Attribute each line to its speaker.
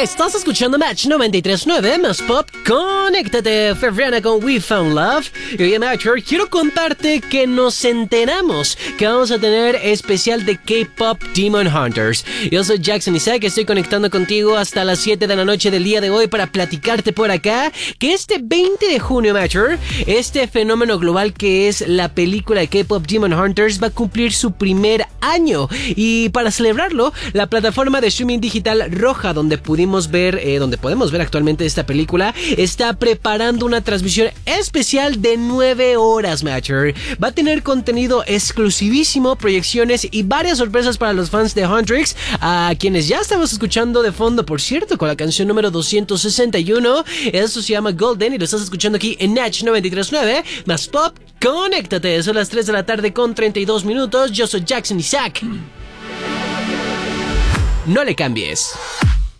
Speaker 1: Estás escuchando Match 93.9 más Pop. Conéctate, Febriana con We Found Love. Y hoy en Match quiero contarte que nos enteramos que vamos a tener especial de K-Pop Demon Hunters. Yo soy Jackson Isaac, estoy conectando contigo hasta las 7 de la noche del día de hoy para platicarte por acá que este 20 de junio, Matcher, este fenómeno global que es la película de K-Pop Demon Hunters va a cumplir su primer año. Y para celebrarlo, la plataforma de streaming digital Roja, donde podemos ver actualmente esta película, está preparando una transmisión especial de 9 horas, Matcher. Va a tener contenido exclusivísimo, proyecciones y varias sorpresas para los fans de Huntrix, a quienes ya estamos escuchando de fondo, por cierto, con la canción número 261. Eso se llama Golden y lo estás escuchando aquí en Natch 93.9 más Pop. Conéctate, son las 3 de la tarde con 32 minutos. Yo soy Jackson Isaac. No le cambies.